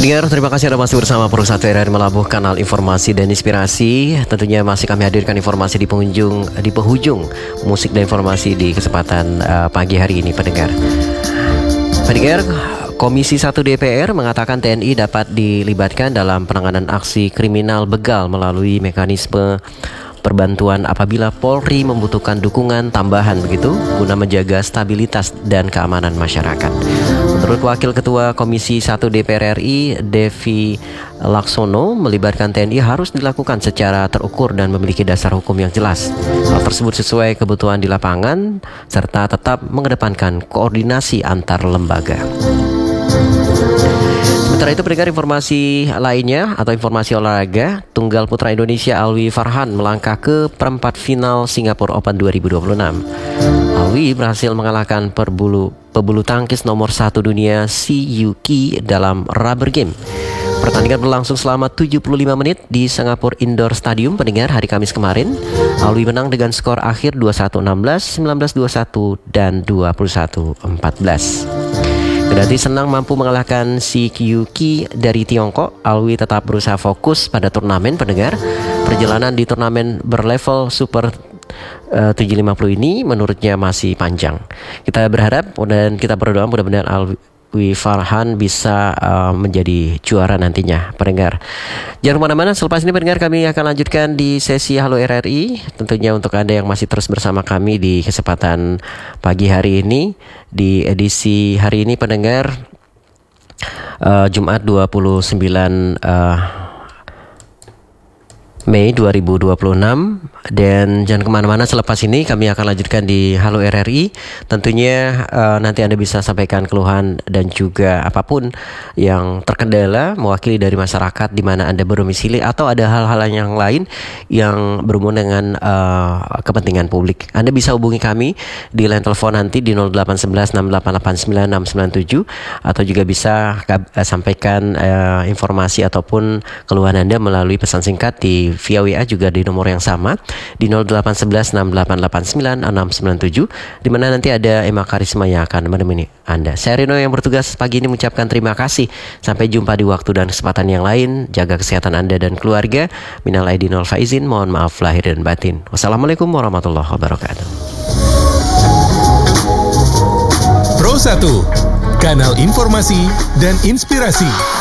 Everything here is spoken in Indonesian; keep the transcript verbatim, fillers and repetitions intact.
Pendengar, terima kasih Anda masih bersama Pro satu R R Melabuh, kanal informasi dan inspirasi. Tentunya masih kami hadirkan informasi di penghujung di penghujung musik dan informasi di kesempatan uh, pagi hari ini, pendengar. Pendengar, Komisi satu D P R mengatakan T N I dapat dilibatkan dalam penanganan aksi kriminal begal melalui mekanisme perbantuan apabila Polri membutuhkan dukungan tambahan begitu guna menjaga stabilitas dan keamanan masyarakat. Menurut Wakil Ketua Komisi satu D P R R I, Devi Laksono, melibatkan T N I harus dilakukan secara terukur dan memiliki dasar hukum yang jelas. Hal tersebut sesuai kebutuhan di lapangan serta tetap mengedepankan koordinasi antar lembaga. Sementara itu, pendengar, informasi lainnya atau informasi olahraga, tunggal putra Indonesia Alwi Farhan melangkah ke perempat final Singapore Open dua ribu dua puluh enam. Alwi berhasil mengalahkan perbulu, pebulu tangkis nomor satu dunia Si Yuki dalam rubber game. Pertandingan berlangsung selama tujuh puluh lima menit di Singapore Indoor Stadium, pendengar, hari Kamis kemarin. Alwi menang dengan skor akhir dua puluh satu enam belas, sembilan belas dua puluh satu, dan dua puluh satu empat belas. Kendati senang mampu mengalahkan Si Yuki dari Tiongkok, Alwi tetap berusaha fokus pada turnamen, pendengar. Perjalanan di turnamen berlevel Super uh, tujuh lima puluh ini menurutnya masih panjang. Kita berharap dan kita berdoa mudah-mudahan Alwi Farhan bisa uh, menjadi juara nantinya, pendengar. Jangan kemana-mana, selepas ini, pendengar, kami akan lanjutkan di sesi Halo R R I. Tentunya untuk Anda yang masih terus bersama kami di kesempatan pagi hari ini, di edisi hari ini, pendengar, uh, Jumat dua puluh sembilan uh, Mei dua ribu dua puluh enam. Dan jangan kemana-mana, selepas ini kami akan lanjutkan di Halo R R I. Tentunya uh, nanti Anda bisa sampaikan keluhan dan juga apapun yang terkendala mewakili dari masyarakat di mana Anda berdomisili, atau ada hal-hal yang lain yang berhubungan dengan uh, kepentingan publik. Anda bisa hubungi kami di line telepon nanti di nol delapan satu satu enam delapan delapan sembilan enam sembilan tujuh, atau juga bisa uh, sampaikan uh, informasi ataupun keluhan Anda melalui pesan singkat di via W A juga di nomor yang sama di nol delapan satu satu enam delapan delapan sembilan enam sembilan tujuh, di mana nanti ada Emma Karisma yang akan menemani Anda. Saya Rino yang bertugas pagi ini mengucapkan terima kasih. Sampai jumpa di waktu dan kesempatan yang lain. Jaga kesehatan Anda dan keluarga. Minal aidin wal faizin, mohon maaf lahir dan batin. Wassalamualaikum warahmatullahi wabarakatuh. Pro satu, kanal informasi dan inspirasi.